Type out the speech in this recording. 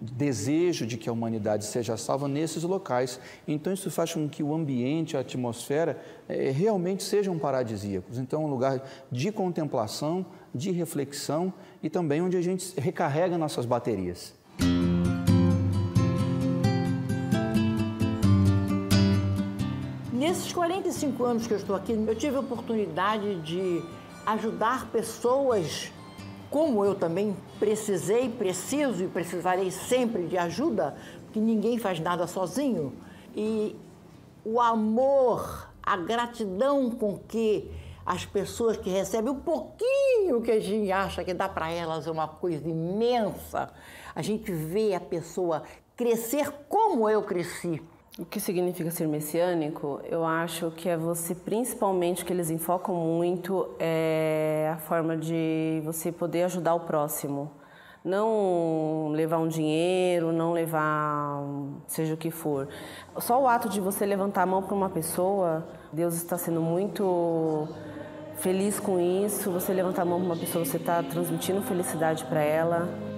desejo de que a humanidade seja salva nesses locais. Então, isso faz com que o ambiente, a atmosfera, realmente sejam paradisíacos. Então, um lugar de contemplação, de reflexão e também onde a gente recarrega nossas baterias. Nesses 45 anos que eu estou aqui, eu tive a oportunidade de ajudar pessoas, como eu também precisei, preciso e precisarei sempre de ajuda, porque ninguém faz nada sozinho. E o amor, a gratidão com que as pessoas que recebem o pouquinho que a gente acha que dá para elas é uma coisa imensa. A gente vê a pessoa crescer como eu cresci. O que significa ser messiânico? Eu acho que é você, principalmente, o que eles enfocam muito é a forma de você poder ajudar o próximo. Não levar um dinheiro, não levar seja o que for. Só o ato de você levantar a mão para uma pessoa, Deus está sendo muito feliz com isso. Você levantar a mão para uma pessoa, você está transmitindo felicidade para ela.